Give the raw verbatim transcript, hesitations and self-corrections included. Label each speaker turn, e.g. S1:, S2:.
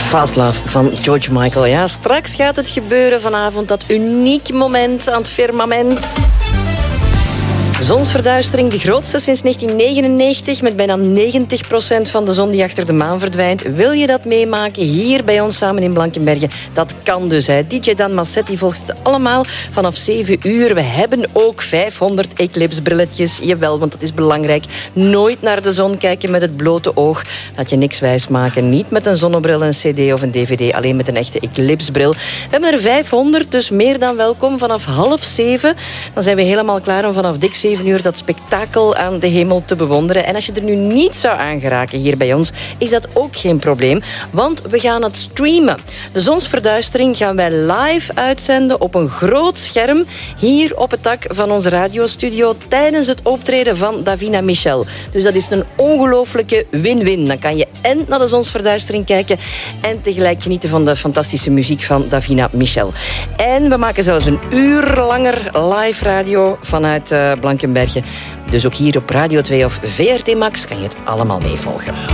S1: Fast Love van George Michael. Ja, straks gaat het gebeuren vanavond. Dat uniek moment aan het firmament. Zonsverduistering, de grootste sinds negentien negenennegentig... met bijna negentig procent van de zon die achter de maan verdwijnt. Wil je dat meemaken hier bij ons samen in Blankenberge? Dat kan dus. Hè. D J Dan Massetti volgt het allemaal vanaf zeven uur. We hebben ook vijfhonderd eclipsebrilletjes. Jawel, want dat is belangrijk. Nooit naar de zon kijken met het blote oog. Laat je niks wijsmaken. Niet met een zonnebril, een cd of een dvd. Alleen met een echte eclipsbril. We hebben er vijfhonderd, dus meer dan welkom. Vanaf half zeven, dan zijn we helemaal klaar om vanaf dik zeven uur dat spektakel aan de hemel te bewonderen. En als je er nu niet zou aangeraken hier bij ons, is dat ook geen probleem, want we gaan het streamen. De zonsverduistering gaan wij live uitzenden op een groot scherm hier op het dak van onze radiostudio tijdens het optreden van Davina Michel. Dus dat is een ongelooflijke win-win. Dan kan je en naar de zonsverduistering kijken en tegelijk genieten van de fantastische muziek van Davina Michel. En we maken zelfs een uur langer live radio vanuit uh, Blankenberge. Dus ook hier op Radio twee of V R T Max kan je het allemaal meevolgen.